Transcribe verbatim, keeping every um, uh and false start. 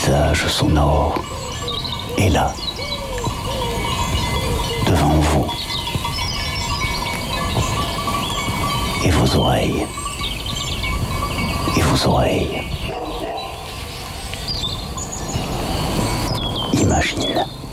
visage sonore est là, devant vous. Et vos oreilles. Et vos oreilles. Imagine.